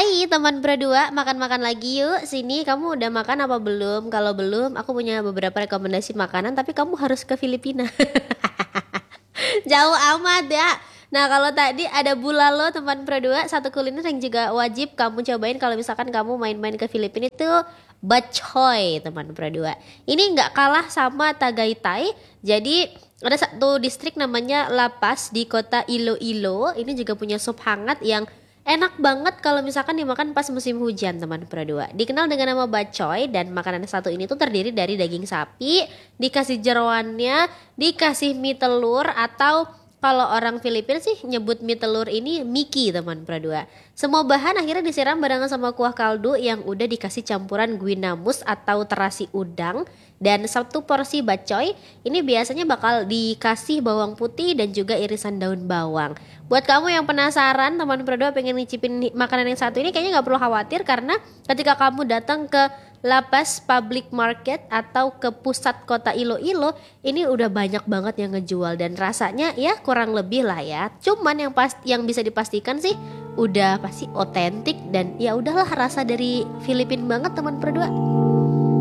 Hai teman berdua, makan-makan lagi yuk. Sini, kamu udah makan apa belum? Kalau belum, aku punya beberapa rekomendasi makanan, tapi kamu harus ke Filipina. Jauh amat ya. Nah, kalau tadi ada bulalo teman berdua, satu kuliner yang juga wajib kamu cobain kalau misalkan kamu main-main ke Filipina itu bachoy teman berdua. Ini nggak kalah sama Tagaytay. Jadi ada satu distrik namanya La Paz di kota Iloilo. Ini juga punya sup hangat yang enak banget kalau misalkan dimakan pas musim hujan teman berdua. Dikenal dengan nama bacoy dan makanan satu ini tuh terdiri dari daging sapi, dikasih jeroannya, dikasih mie telur atau kalau orang Filipina sih nyebut mie telur ini miki teman berdua. Semua bahan akhirnya disiram barengan sama kuah kaldu yang udah dikasih campuran guinamus atau terasi udang. Dan satu porsi bacoy ini biasanya bakal dikasih bawang putih dan juga irisan daun bawang. Buat kamu yang penasaran teman berdua pengen nyicipin makanan yang satu ini, kayaknya nggak perlu khawatir karena ketika kamu datang ke La Paz Public Market atau ke pusat kota Iloilo, ini udah banyak banget yang ngejual dan rasanya ya kurang lebih lah ya. Cuman yang bisa dipastikan sih udah pasti otentik dan ya udahlah rasa dari Filipina banget teman berdua.